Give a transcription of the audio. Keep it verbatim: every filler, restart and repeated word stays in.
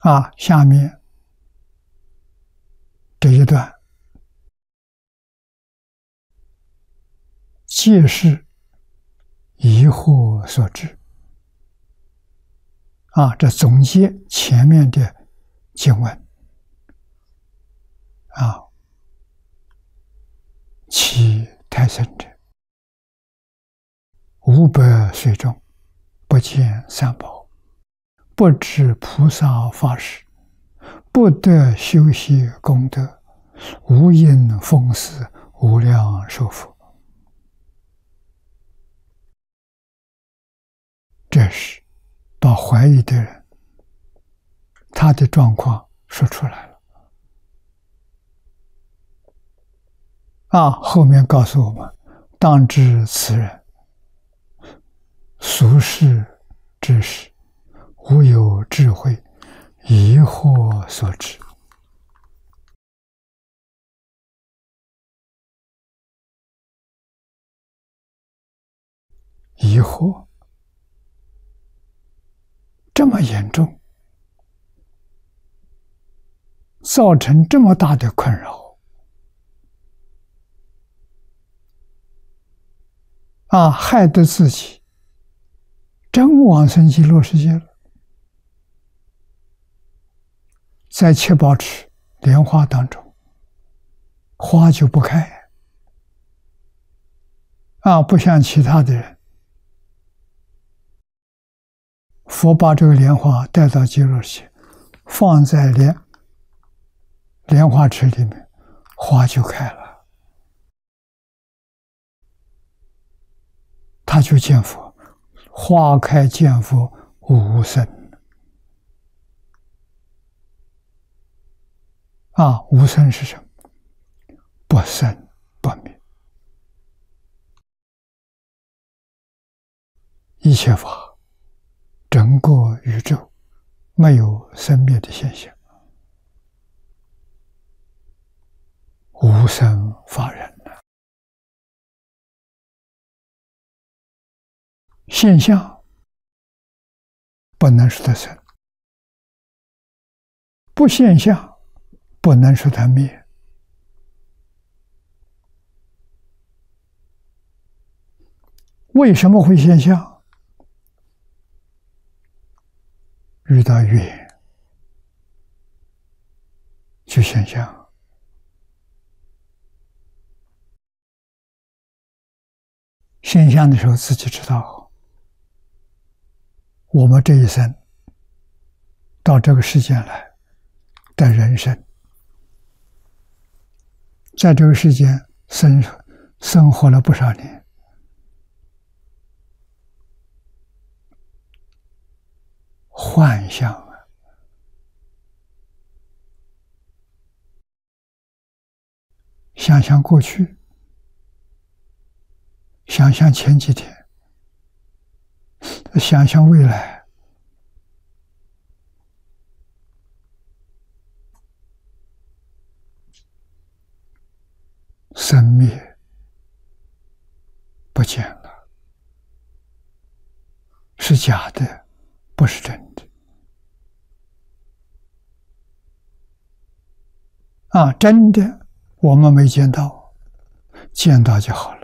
啊，下面这一段，皆是疑惑所致。啊，这总结前面的经文。啊，其太深者，五百岁中，不见三宝，不知菩萨法事，不得修习功德，无因奉祀无量寿佛。这是把怀疑的人他的状况说出来了。啊，后面告诉我们，当知此人俗世之事，无有智慧，疑惑所致。疑惑这么严重，造成这么大的困扰。啊，害得自己真往生极乐世界了。在七宝池莲花当中，花就不开。啊，不像其他的人，佛把这个莲花带到极乐世界，放在莲莲花池里面，花就开了。他就见佛，花开见佛无生。啊，无生是什么？不生不灭。一切法，整个宇宙没有生灭的现象，无生法忍。现象不能说它生，不现象不能说它灭。为什么会现象？遇到缘就现象。现象的时候自己知道。我们这一生到这个世间来的人生，在这个世间生生活了不少年，幻象啊，想想过去，想想前几天，想象未来，生灭不见了，是假的，不是真的。啊，真的我们没见到，见到就好了。